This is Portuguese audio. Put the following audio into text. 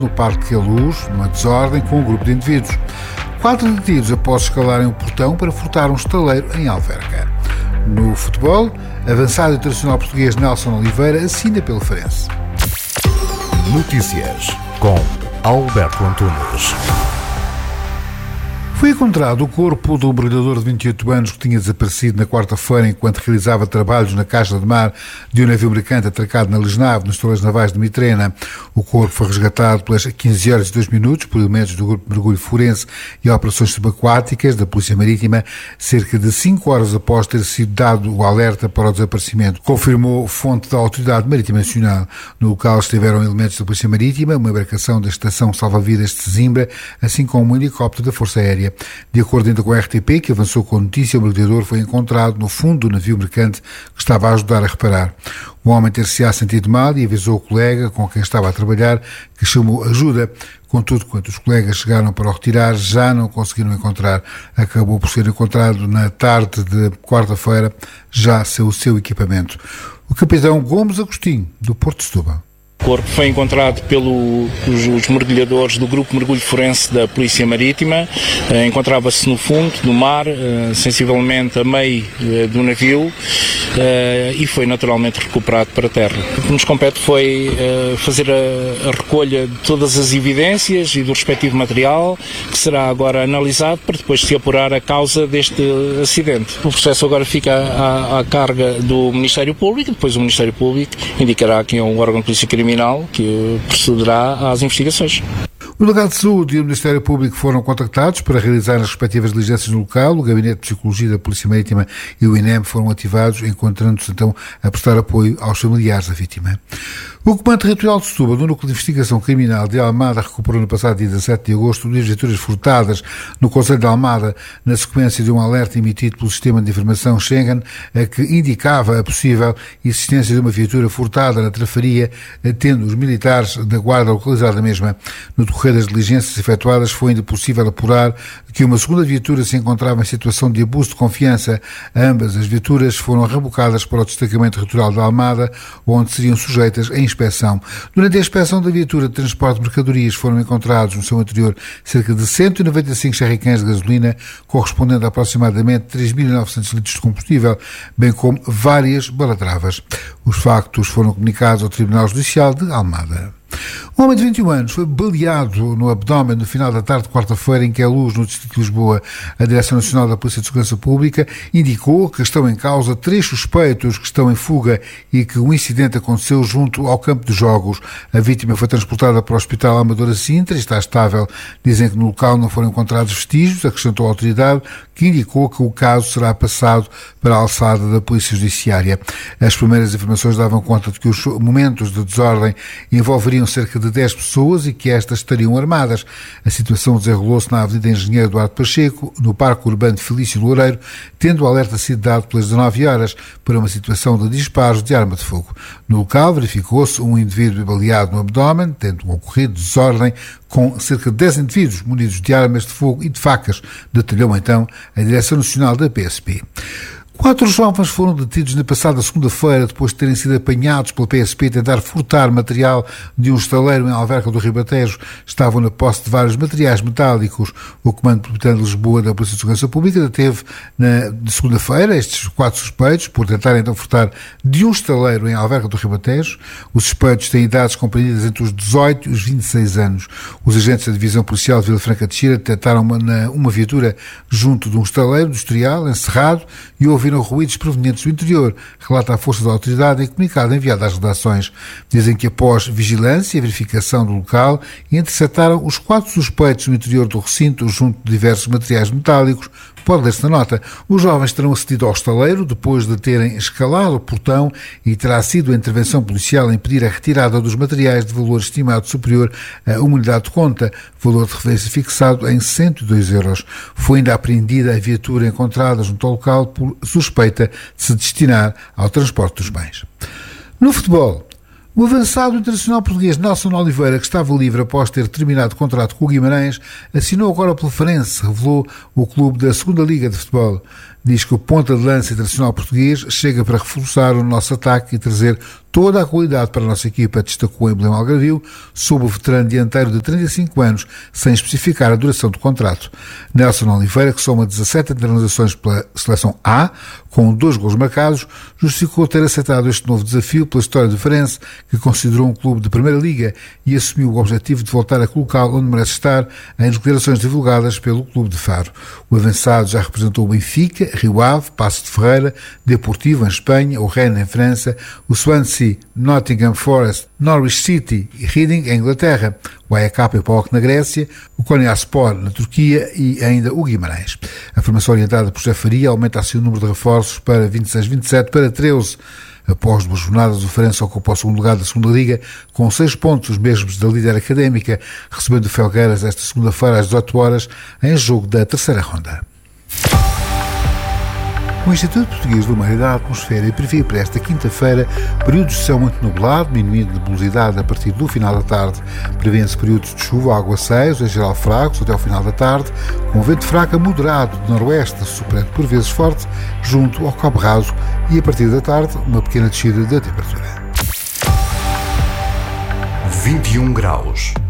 no Parque da Luz, numa desordem com um grupo de indivíduos. 4 detidos após escalarem um portão para furtar um estaleiro em Alverca. No futebol, avançado internacional português Nelson Oliveira assina pelo Farense. Notícias com Alberto Antunes. Foi encontrado o corpo do mergulhador de 28 anos que tinha desaparecido na quarta-feira enquanto realizava trabalhos na caixa de mar de um navio mercante atracado na Lisnave, nos estaleiros navais de Mitrena. O corpo foi resgatado pelas 15 horas e 2 minutos por elementos do Grupo de Mergulho Forense e Operações Subaquáticas da Polícia Marítima, cerca de 5 horas após ter sido dado o alerta para o desaparecimento, confirmou fonte da Autoridade Marítima Nacional. No local estiveram elementos da Polícia Marítima, uma embarcação da Estação Salva-Vidas de Sesimbra, assim como um helicóptero da Força Aérea. De acordo ainda com a RTP, que avançou com a notícia, o mergulhador foi encontrado no fundo do navio mercante que estava a ajudar a reparar. O homem ter-se-á sentido mal e avisou o colega com quem estava a trabalhar, que chamou ajuda. Contudo, quando os colegas chegaram para o retirar, já não conseguiram encontrar. Acabou por ser encontrado na tarde de quarta-feira, já sem o seu equipamento. O capitão Gomes Agostinho, do Porto de Setúbal. O corpo foi encontrado pelos mergulhadores do Grupo Mergulho Forense da Polícia Marítima. Encontrava-se no fundo do mar, sensivelmente a meio do navio, e foi naturalmente recuperado para a terra. O que nos compete foi fazer a recolha de todas as evidências e do respectivo material, que será agora analisado para depois se apurar a causa deste acidente. O processo agora fica à carga do Ministério Público, depois o Ministério Público indicará quem é o órgão de polícia criminal que procederá às investigações. O delegado de saúde e o Ministério Público foram contactados para realizar as respectivas diligências no local. O Gabinete de Psicologia da Polícia Marítima e o INEM foram ativados, encontrando-se então a prestar apoio aos familiares da vítima. O Comando Territorial de Setúbal, do Núcleo de Investigação Criminal de Almada, recuperou no passado dia 17 de agosto 2 viaturas furtadas no concelho de Almada, na sequência de um alerta emitido pelo Sistema de Informação Schengen, que indicava a possível existência de uma viatura furtada na Trafaria, tendo os militares da Guarda localizada a mesma. No decorrer das diligências efetuadas, foi ainda possível apurar que uma segunda viatura se encontrava em situação de abuso de confiança. Ambas as viaturas foram rebocadas para o Destacamento Territorial de Almada, onde seriam sujeitas a inspeção. Durante a inspeção da viatura de transporte de mercadorias foram encontrados no seu interior cerca de 195 jerrycans de gasolina, correspondendo a aproximadamente 3.900 litros de combustível, bem como várias balatravas. Os factos foram comunicados ao Tribunal Judicial de Almada. Um homem de 21 anos foi baleado no abdômen no final da tarde de quarta-feira em Queluz, no distrito de Lisboa. A Direção Nacional da Polícia de Segurança Pública indicou que estão em causa 3 suspeitos que estão em fuga e que o incidente aconteceu junto ao campo de jogos. A vítima foi transportada para o Hospital Amadora Sintra e está estável. Dizem que no local não foram encontrados vestígios, acrescentou a autoridade, que indicou que o caso será passado para a alçada da Polícia Judiciária. As primeiras informações davam conta de que os momentos de desordem envolveriam cerca de 10 pessoas e que estas estariam armadas. A situação desenrolou-se na Avenida Engenheiro Duarte Pacheco, no Parque Urbano de Felício Loureiro, tendo o alerta sido dado pelas 19 horas para uma situação de disparos de arma de fogo. No local verificou-se um indivíduo baleado no abdômen, tendo ocorrido desordem com cerca de 10 indivíduos munidos de armas de fogo e de facas, detalhou então a Direção Nacional da PSP. 4 jovens foram detidos na passada segunda-feira depois de terem sido apanhados pela PSP a tentar furtar material de um estaleiro em Alverca do Ribatejo. Estavam na posse de vários materiais metálicos. O Comando Metropolitano de Lisboa da Polícia de Segurança Pública deteve de segunda-feira estes 4 suspeitos por tentarem então furtar de um estaleiro em Alverca do Ribatejo. Os suspeitos têm idades compreendidas entre os 18 e os 26 anos. Os agentes da Divisão Policial de Vila Franca de Xira detectaram uma viatura junto de um estaleiro industrial encerrado e ouviram ruídos provenientes do interior, relata a força da autoridade em comunicado enviado às redações. Dizem que após vigilância e verificação do local, interceptaram os 4 suspeitos no interior do recinto junto de diversos materiais metálicos. Pode ler-se na nota. Os jovens terão acedido ao estaleiro depois de terem escalado o portão e terá sido a intervenção policial a impedir a retirada dos materiais de valor estimado superior a uma unidade de conta, valor de referência fixado em 102 euros. Foi ainda apreendida a viatura encontrada junto ao local por suspeita de se destinar ao transporte dos bens. No futebol, o avançado internacional português Nelson Oliveira, que estava livre após ter terminado o contrato com o Guimarães, assinou agora pelo Farense, revelou o clube da 2ª Liga de Futebol. Diz que o ponta de lança internacional português chega para reforçar o nosso ataque e trazer Toda a qualidade para a nossa equipa, destacou em Belém Algarvio, sob o veterano dianteiro de 35 anos, sem especificar a duração do contrato. Nelson Oliveira, que soma 17 internalizações pela seleção A, com 2 golos marcados, justificou ter aceitado este novo desafio pela história do Farense, que considerou um clube de Primeira Liga e assumiu o objetivo de voltar a colocá-lo onde merece estar, em declarações divulgadas pelo Clube de Faro. O avançado já representou o Benfica, Rio Ave, Paços de Ferreira, Deportivo em Espanha, o Rennes em França, o Swansea, Nottingham Forest, Norwich City e Reading em Inglaterra, o AEK e o PAOK na Grécia, o Konyaspor na Turquia e ainda o Guimarães. A formação orientada por José Faria aumenta assim o número de reforços para 26-27 para 13. Após 2 jornadas, o Farense ocupa o segundo lugar da segunda Liga com 6 pontos, os mesmos da líder académica, recebendo o Felgueiras esta segunda-feira às 18 horas em jogo da terceira ronda. O Instituto Português de Humanidade Atmosfera e prevê para esta quinta-feira períodos de céu muito nublado, diminuindo de nebulosidade a partir do final da tarde. Prevêem-se períodos de chuva ou aguaceiros, em geral fracos, até ao final da tarde, com vento fraco a moderado de noroeste, superando por vezes forte, junto ao Cabo Raso, e a partir da tarde, uma pequena descida da temperatura. 21 graus.